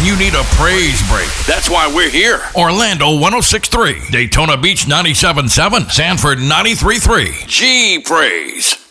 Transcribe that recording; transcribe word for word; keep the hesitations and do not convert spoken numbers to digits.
you need a praise break. That's why we're here. Orlando one oh six point three, Daytona Beach ninety-seven point seven, Sanford ninety-three point three. G Praise.